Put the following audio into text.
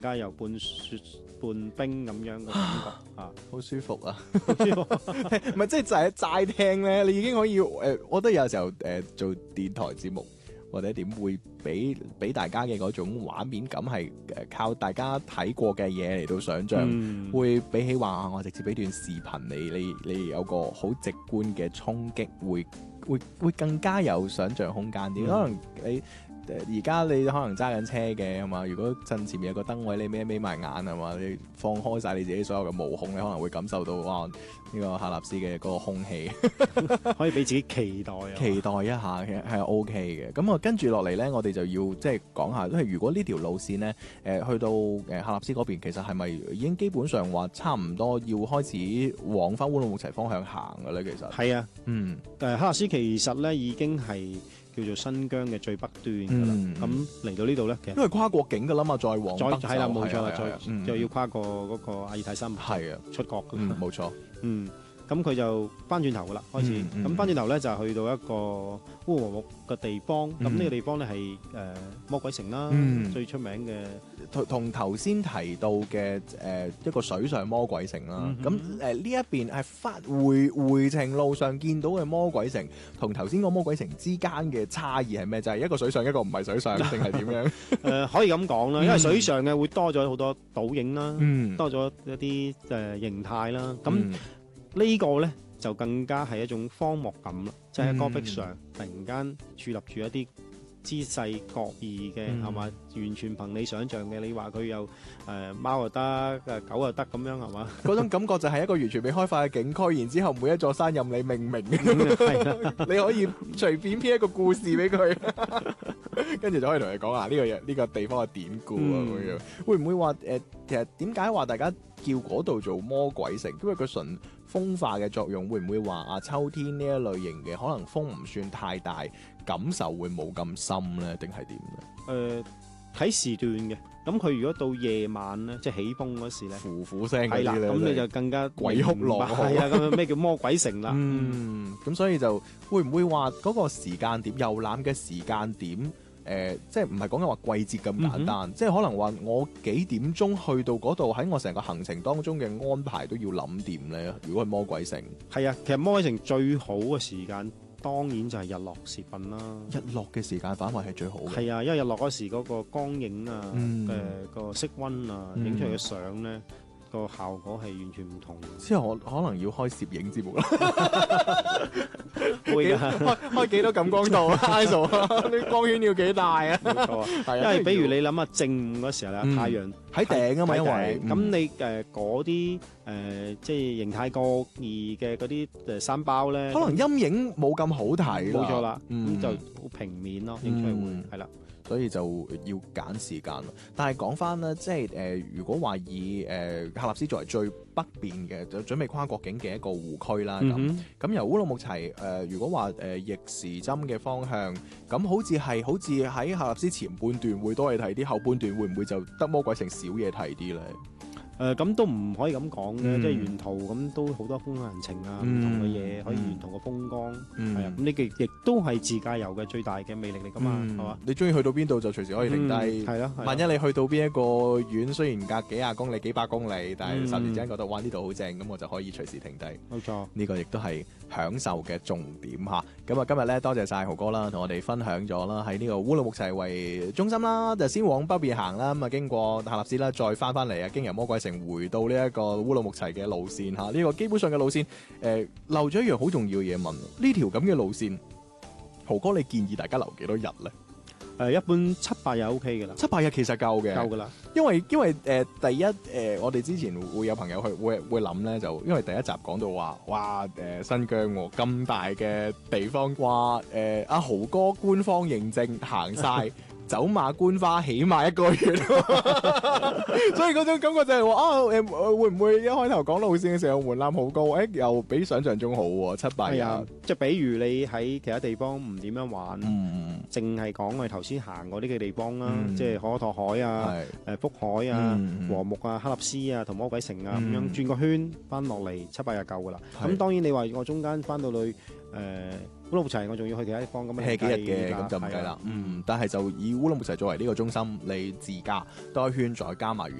家有半雪半冰咁樣嘅感覺啊， 好舒服啊！唔係即係就係齋聽咧，你已經可以我覺得有時候做電台節目或者點會俾大家嘅嗰種畫面感係靠大家睇過嘅嘢嚟到想像，會比起話我直接俾段視頻你有個好直觀嘅衝擊，會更加有想像空間啲。可能你而家你可能揸緊車嘅係嘛？如果趁前面有個燈位，你眯埋眼係嘛？你放開晒你自己所有嘅毛孔，你可能會感受到哇呢個喀納斯嘅嗰個空氣， 可以俾自己期待啊！ 期待一下嘅係 OK 嘅。咁啊跟住落嚟咧，我哋就要即係講下，因為如果呢條路線咧去到喀納斯嗰邊，其實係咪已經基本上話差唔多要開始往翻烏魯木齊方向行嘅咧？其實係啊，喀納斯其實咧已經係叫做新疆嘅最北端㗎啦，咁嚟到呢度咧，其實因為跨國境㗎啦嘛，再往北係啦，冇錯啦，再要跨過嗰個阿爾泰山脈， 係啊， 出國㗎， 冇錯， 咁佢就翻轉頭㗎啦，開始，咁翻轉頭咧就去到一個烏魯木嘅地方，咁呢個地方咧係魔鬼城啦，最出名嘅， 同頭先提到嘅一個水上魔鬼城啦，咁呢一邊係回程路上見到嘅魔鬼城，同頭先個魔鬼城之間嘅差異係咩？就係一個水上，一個唔係水上，定係點樣？ 可以咁講啦，因為水上嘅會多咗好多倒影啦，多咗一啲形態啦，咁呢個咧就更加係一種荒漠感啦，即係喺戈壁上突然間矗立住一啲姿勢各異嘅係嘛，完全憑你想象嘅。你話佢有貓又得，狗又得咁樣係嘛？ 嗰種感覺就係一個完全未開發嘅景區，然之後每一座山任你命名，你可以隨便編一個故事俾佢，跟住就可以同你講下呢個地方嘅典故啊咁樣。會唔會話其實點解話大家叫嗰度做魔鬼城？因為佢純風化嘅作用，會唔會話秋天呢一類型嘅可能風唔算太大，感受會冇咁深咧？定係點咧？ 睇時段嘅，咁佢如果到夜晚咧，即係起風嗰時咧， 呼呼聲嗰係啦， 啲咧， 咁你就更加鬼哭狼嚎， 係啊，咁咩叫魔鬼城啦？ 咁所以就會唔會話嗰個時間點遊覽嘅時間點？即係唔係講緊話季節咁簡單，即係可能話我幾點鐘去到嗰度，喺我成個行程當中嘅安排都要諗掂咧。如果係魔鬼城， 係啊，其實魔鬼城最好嘅時間當然就係日落時分啦。 日落嘅時間反為係最好嘅。 係啊，因為日落嗰時嗰個光影啊，個色溫啊，影出嚟嘅相咧，個效果係完全唔同。 之後我可能要開攝影節目啦， 會開幾多感光度啊？ISO 啲光圈要幾大啊？ 冇錯，係啊，因為比如你諗下正午嗰時候咧，太陽喺頂啊嘛，因為咁你嗰啲即係形態各異嘅嗰啲山包咧， 可能陰影冇咁好睇。 冇錯啦，咁就好平面咯，影出嚟會係啦。 所以就要揀時間咯。但係講翻啦，即係如果話以喀納斯作為最北邊嘅，就準備跨國境嘅一個湖區啦。咁由烏魯木齊如果話逆時針嘅方向，咁好似喺喀納斯前半段會多嘢睇啲，後半段會唔會就得魔鬼城少嘢睇啲咧？ 咁都唔可以咁講嘅，即係沿途咁都好多風行程啊，唔同嘅嘢可以沿途嘅風光，係啊，咁呢個亦都係自駕遊嘅最大嘅魅力嚟噶嘛，係嘛？ 你中意去到邊度就隨時可以停低， 係咯。 萬一你去到邊一個縣，雖然隔幾廿公里、幾百公里，但係霎時之間覺得哇呢度好正，咁我就可以隨時停低。 冇錯， 呢個亦都係享受嘅重點嚇。咁啊，今日咧多謝晒豪哥啦，同我哋分享咗啦，喺呢個烏魯木齊為中心啦，就先往北邊行啦，咁啊經過喀納斯啦，再翻嚟啊，經由魔鬼城回到呢一個烏魯木齊嘅路線嚇。呢個基本上嘅路線，漏咗一樣好重要嘅嘢問，呢條咁嘅路線，豪哥你建議大家留幾多日咧？ 一般7-8日 OK 嘅啦 ，7-8日其實夠嘅， 夠噶啦。 因為第一我哋之前會有朋友去會諗咧，就因為第一集講到話，哇新疆咁大嘅地方，話阿豪哥官方認證行晒。走馬觀花起碼1個月，所以嗰種感覺就係話會唔會一開頭講路線嘅時候門檻好高？又比想象中好喎，7-8日。 即係比如你喺其他地方唔點樣玩，淨係講我哋頭先行過呢個地方啦，即係可可托海啊、福海啊、禾木啊、喀納斯啊同魔鬼城啊咁樣轉個圈翻落嚟，7-8日夠噶啦。咁當然你話我中間翻到去烏魯木齊我仲要去其他地方咁樣係幾日嘅，咁就唔計啦。但係就以烏魯木齊作為呢個中心，你自駕多一圈再加埋沿